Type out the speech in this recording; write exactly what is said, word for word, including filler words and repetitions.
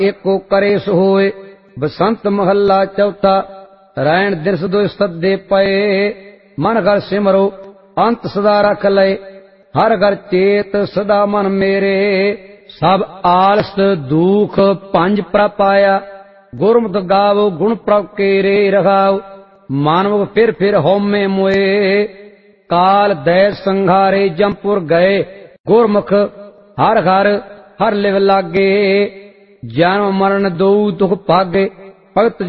एको करे सो होए। बसंत महला चौथा। रैन दिरस दो सदे पए, मन घर सिमरो अंत सदा रख लय। हर घर चेत सदा मन मेरे, सब आलस दुख पंज प्रप आया। गुरमुख गावो गुण प्रभ केरे रखाओ, मानव फिर फिर होमे मोए। काल दैस संघारे जमपुर गए, गुरमुख हर घर हर लिव लागे। जन्म मरण दो दुख भागे, भगत